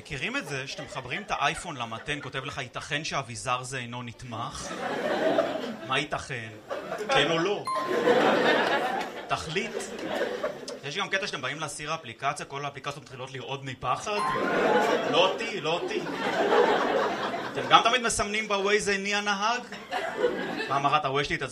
מכירים את זה שאתם מחברים את האייפון למתן, כותב לך ייתכן שהאביזר זה אינו נתמך? מה ייתכן? כן או לא? תחליט. יש גם קטע שאתם באים להסיר האפליקציה, כל האפליקציות מתחילות לרעוד מפחד? לא אותי, לא אותי. אתם גם תמיד מסמנים בווייז איני הנהג? פעם אחת הווייז שלי